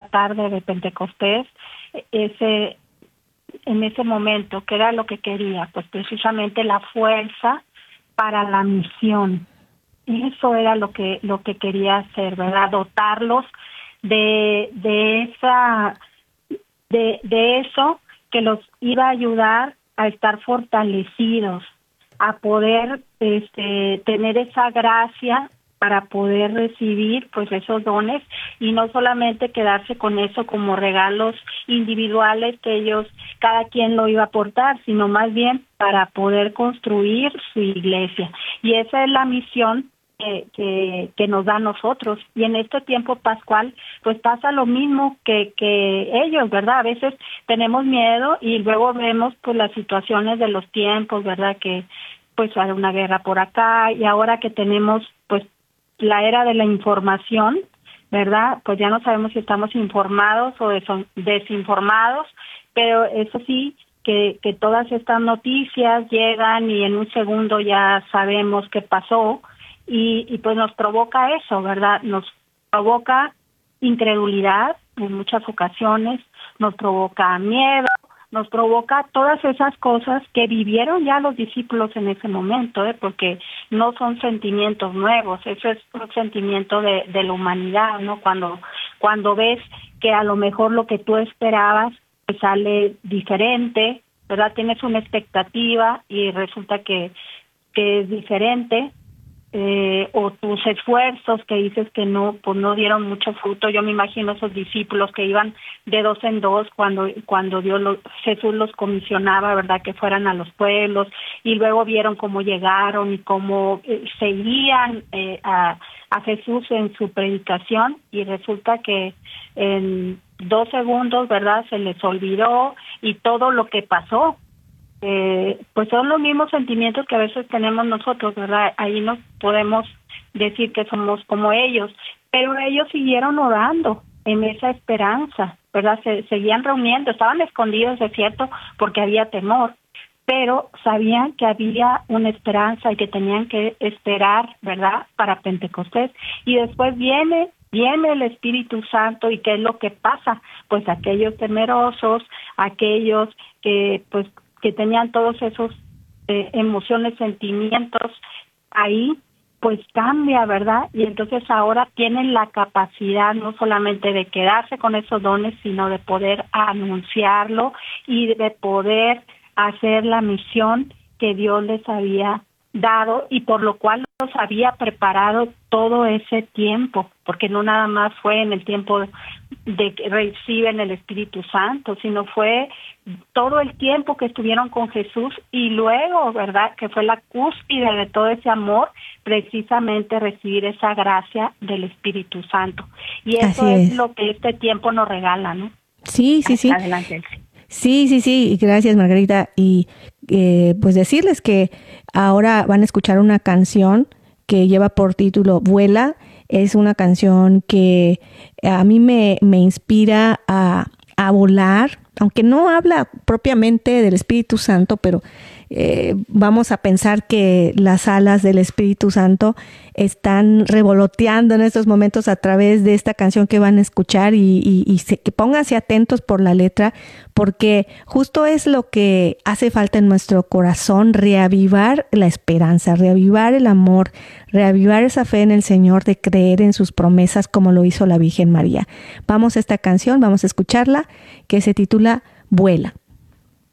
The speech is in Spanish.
tarde de Pentecostés, en ese momento, ¿qué era lo que quería? Pues precisamente la fuerza para la misión. Y eso era lo que quería hacer, ¿verdad? Dotarlos de eso que los iba a ayudar a estar fortalecidos, a poder tener esa gracia para poder recibir pues esos dones y no solamente quedarse con eso como regalos individuales que ellos, cada quien lo iba a aportar, sino más bien para poder construir su iglesia. Y esa es la misión que nos da a nosotros. Y en este tiempo pascual pues pasa lo mismo que ellos, ¿verdad? A veces tenemos miedo y luego vemos pues las situaciones de los tiempos, ¿verdad? Que pues hay una guerra por acá y ahora que tenemos pues la era de la información, ¿verdad? Pues ya no sabemos si estamos informados o desinformados, pero eso sí, que todas estas noticias llegan y en un segundo ya sabemos qué pasó y pues nos provoca eso, ¿verdad? Nos provoca incredulidad en muchas ocasiones, nos provoca miedo, nos provoca todas esas cosas que vivieron ya los discípulos en ese momento, porque no son sentimientos nuevos, eso es un sentimiento de la humanidad, ¿no? Cuando ves que a lo mejor lo que tú esperabas pues sale diferente, ¿verdad? Tienes una expectativa y resulta que es diferente, o tus esfuerzos que dices que no, pues no dieron mucho fruto. Yo me imagino esos discípulos que iban de dos en dos cuando Jesús los comisionaba, ¿verdad? Que fueran a los pueblos y luego vieron cómo llegaron y cómo seguían a Jesús en su predicación y resulta que en 2 segundos, ¿verdad? Se les olvidó y todo lo que pasó. Pues son los mismos sentimientos que a veces tenemos nosotros, ¿verdad? Ahí nos podemos decir que somos como ellos, pero ellos siguieron orando en esa esperanza, ¿verdad? Se seguían reuniendo, estaban escondidos, es cierto, porque había temor, pero sabían que había una esperanza y que tenían que esperar, ¿verdad? Para Pentecostés. Y después viene el Espíritu Santo y ¿qué es lo que pasa? Pues aquellos temerosos, aquellos que pues que tenían todos esos emociones, sentimientos, ahí pues cambia, ¿verdad? Y entonces ahora tienen la capacidad no solamente de quedarse con esos dones, sino de poder anunciarlo y de poder hacer la misión que Dios les había dado y por lo cual los había preparado todo ese tiempo, porque no nada más fue en el tiempo de que reciben el Espíritu Santo, sino fue todo el tiempo que estuvieron con Jesús y luego, ¿verdad? Que fue la cúspide de todo ese amor, precisamente recibir esa gracia del Espíritu Santo. Y eso es lo que este tiempo nos regala, ¿no? Sí. Adelante. Sí, gracias Margarita. Y pues decirles que ahora van a escuchar una canción que lleva por título Vuela. Es una canción que a mí me inspira a volar, aunque no habla propiamente del Espíritu Santo, pero vamos a pensar que las alas del Espíritu Santo están revoloteando en estos momentos a través de esta canción que van a escuchar que pónganse atentos por la letra, porque justo es lo que hace falta en nuestro corazón, reavivar la esperanza, reavivar el amor, reavivar esa fe en el Señor de creer en sus promesas como lo hizo la Virgen María. Vamos a esta canción, vamos a escucharla, que se titula Vuela.